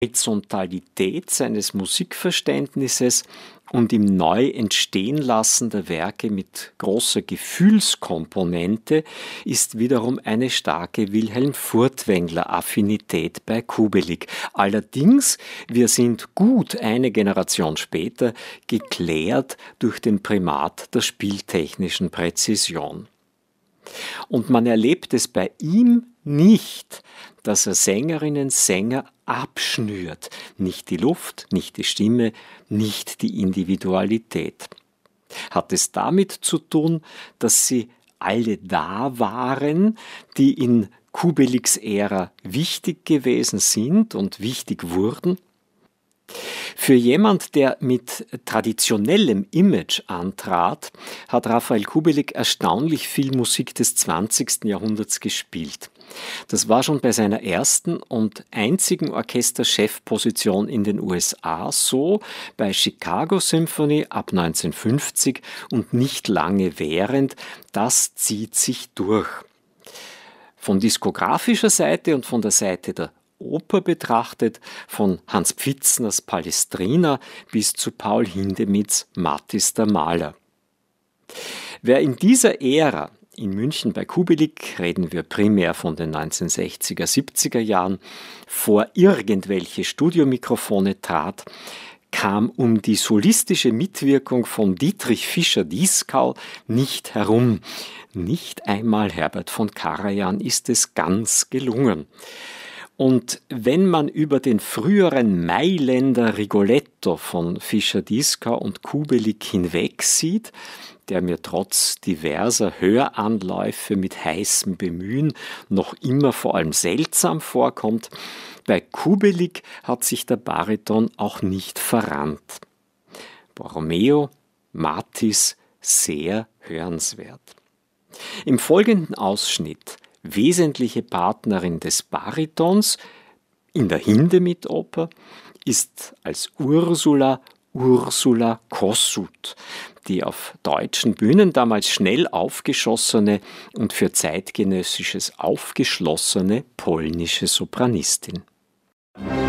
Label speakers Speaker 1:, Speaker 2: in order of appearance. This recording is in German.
Speaker 1: Horizontalität seines Musikverständnisses und im neu entstehen lassen der Werke mit großer Gefühlskomponente ist wiederum eine starke Wilhelm Furtwängler-Affinität bei Kubelik. Allerdings, wir sind gut eine Generation später geklärt durch den Primat der spieltechnischen Präzision. Und man erlebt es bei ihm nicht, dass er Sängerinnen, Sänger abschnürt. Nicht die Luft, nicht die Stimme, nicht die Individualität. Hat es damit zu tun, dass sie alle da waren, die in Kubeliks Ära wichtig gewesen sind und wichtig wurden? Für jemand, der mit traditionellem Image antrat, hat Rafael Kubelik erstaunlich viel Musik des 20. Jahrhunderts gespielt. Das war schon bei seiner ersten und einzigen Orchesterchefposition in den USA so, bei Chicago Symphony ab 1950 und nicht lange während. Das zieht sich durch. Von diskografischer Seite und von der Seite der Oper betrachtet, von Hans Pfitzners Palestrina bis zu Paul Hindemiths Mattis der Maler. Wer in dieser Ära in München bei Kubelik, reden wir primär von den 1960er, 70er Jahren, vor irgendwelche Studiomikrofone trat, kam um die solistische Mitwirkung von Dietrich Fischer-Dieskau nicht herum. Nicht einmal Herbert von Karajan ist es ganz gelungen. Und wenn man über den früheren Mailänder Rigoletto von Fischer-Dieskau und Kubelik hinweg sieht, der mir trotz diverser Höranläufe mit heißem Bemühen noch immer vor allem seltsam vorkommt, bei Kubelik hat sich der Bariton auch nicht verrannt. Borromeo, Mattis, sehr hörenswert. Im folgenden Ausschnitt wesentliche Partnerin des Baritons in der Hindemith-Oper ist als Ursula Kossuth, die auf deutschen Bühnen damals schnell aufgeschossene und für zeitgenössisches aufgeschlossene polnische Sopranistin.